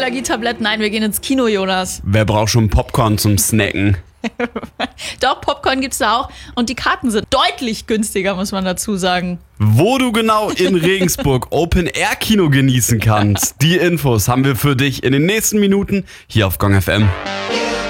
Allergietabletten? Nein, wir gehen ins Kino, Jonas. Wer braucht schon Popcorn zum Snacken? Doch, Popcorn gibt's da auch. Und die Karten sind deutlich günstiger, muss man dazu sagen. Wo du genau in Regensburg Open-Air-Kino genießen kannst, die Infos haben wir für dich in den nächsten Minuten hier auf Gong FM.